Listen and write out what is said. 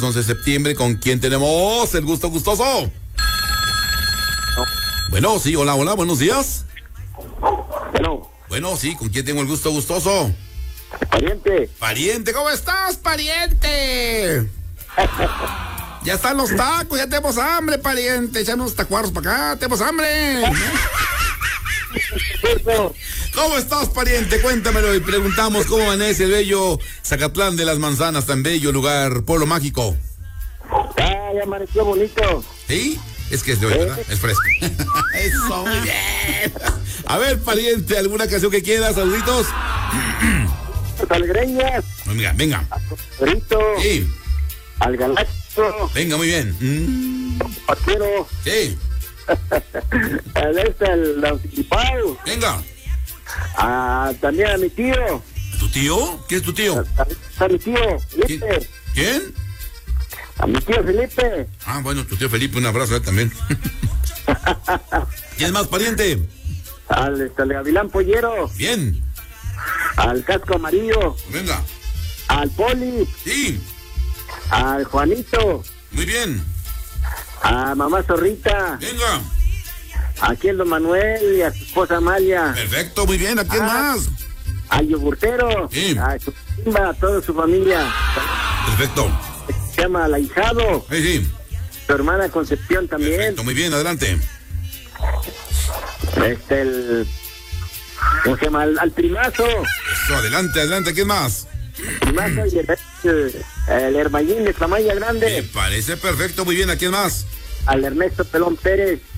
11 de septiembre, ¿con quién tenemos el gusto gustoso? Bueno, sí, hola, buenos días. Bueno, sí, ¿con quién tengo el gusto gustoso? Pariente, ¿cómo estás, pariente? Ya están los tacos, ya tenemos hambre, pariente. Echan unos tacuarros para acá, tenemos hambre. ¿Cómo estás, pariente? Cuéntamelo y preguntamos cómo amanece el bello Zacatlán de las Manzanas, tan bello lugar, pueblo mágico. Ya amaneció bonito. ¿Sí? Es que es de hoy, ¿verdad? Es fresco. Eso, muy bien. A ver, pariente, ¿alguna canción que quieras? Saluditos. Alegreñas. Venga. Frito. Sí. Al galazo. Venga, muy bien. Paquero. Sí. El anticipado. Venga. También a mi tío. ¿Tu tío? ¿Quién es tu tío? A mi tío, Felipe. ¿Quién? A mi tío Felipe. Bueno, tu tío Felipe, un abrazo también. ¿Quién más, pariente? Al Gavilán Pollero. Bien. Al Casco Amarillo. Venga. Al Poli. Sí. Al Juanito. Muy bien. A Mamá Zorrita. Venga. Aquí el Don Manuel y a su esposa Amalia. Perfecto, muy bien. ¿A quién más? Al Yogurtero. Sí. A su Simba, a toda su familia. Perfecto. Se llama al ahijado. Sí. Su hermana Concepción también. Perfecto, muy bien, adelante. ¿Cómo se llama? Al primazo. Eso, adelante, ¿quién más? Primazo y el Hermayín de Tlamaya Grande. Me parece perfecto, muy bien, ¿a quién más? Al Ernesto Pelón Pérez.